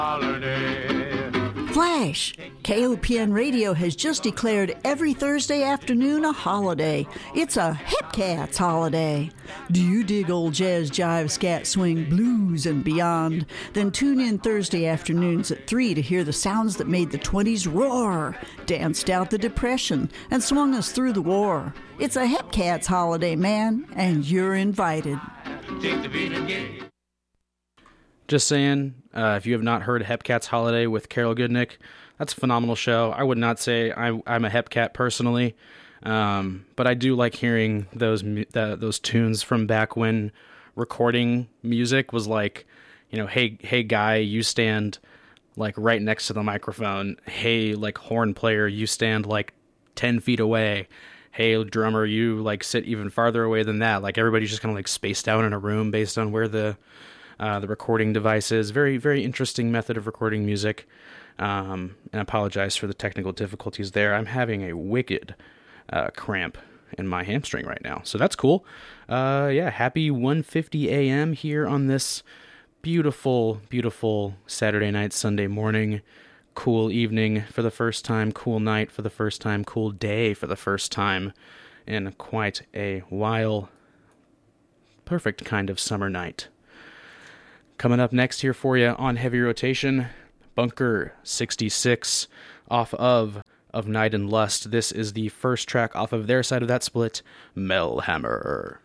Flash! KOPN Radio has just declared every Thursday afternoon a holiday. It's a Hip Cats holiday. Do you dig old jazz, jive, scat, swing, blues, and beyond? Then tune in Thursday afternoons at 3 to hear the sounds that made the 20s roar, danced out the Depression, and swung us through the war. It's a Hip Cats holiday, man, and you're invited. Take the beat and get it. Just saying, if you have not heard Hepcat's Holiday with Carol Goodnick, that's a phenomenal show. I would not say I'm a Hepcat personally, but I do like hearing those tunes from back when recording music was like, you know, hey guy, you stand like right next to the microphone. Hey, like horn player, you stand like 10 feet away. Hey, drummer, you like sit even farther away than that. Like everybody's just kind of like spaced out in a room based on where the recording devices. Very, very interesting method of recording music. And I apologize for the technical difficulties there. I'm having a wicked cramp in my hamstring right now. So that's cool. Happy 1:50 a.m. here on this beautiful, beautiful Saturday night, Sunday morning. Cool evening for the first time. Cool night for the first time. Cool day for the first time in quite a while. Perfect kind of summer night. Coming up next here for you on Heavy Rotation, Bunker 66 off of Night and Lust. This is the first track off of their side of that split, Melhammer.